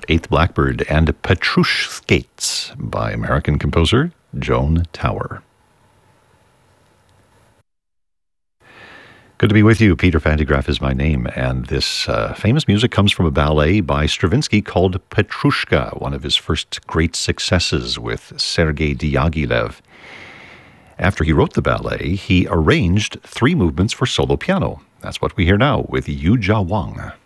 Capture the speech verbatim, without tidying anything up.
Eighth Blackbird and Petrushka Skates by American composer Joan Tower. Good to be with you. Peter Vandegraff is my name, and this uh, famous music comes from a ballet by Stravinsky called Petrushka, one of his first great successes with Sergei Diaghilev. After he wrote the ballet, he arranged three movements for solo piano. That's what we hear now with Yu Jia Wang.